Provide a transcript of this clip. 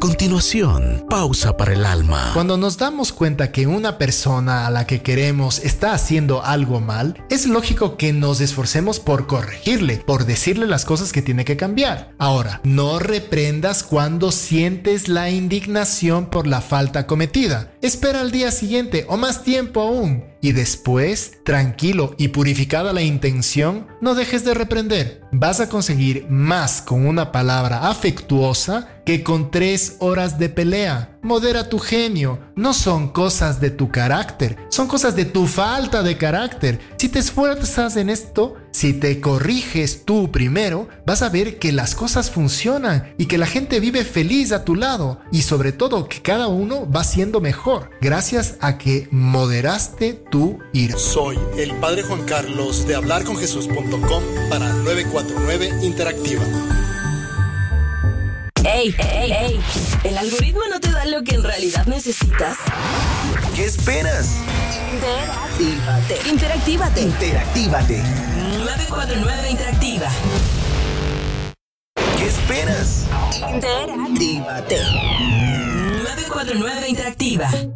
continuación, pausa para el alma. Cuando nos damos cuenta que una persona a la que queremos está haciendo algo mal, es lógico que nos esforcemos por corregirle, por decirle las cosas que tiene que cambiar. Ahora, no reprendas cuando sientes la indignación por la falta cometida. Espera al día siguiente o más tiempo aún. Y después, tranquilo y purificada la intención, no dejes de reprender. Vas a conseguir más con una palabra afectuosa que con 3 horas de pelea. Modera tu genio. No son cosas de tu carácter, son cosas de tu falta de carácter. Si te esfuerzas en esto, si te corriges tú primero, vas a ver que las cosas funcionan y que la gente vive feliz a tu lado. Y sobre todo que cada uno va siendo mejor, gracias a que moderaste tu ira. Soy el Padre Juan Carlos de hablarconjesús.com para 949 Interactiva. ¡Ey! ¿El algoritmo no te da lo que en realidad necesitas? ¿Qué esperas? Interactívate. 949 Interactiva. ¿Qué esperas? Interactívate. 949 Interactiva.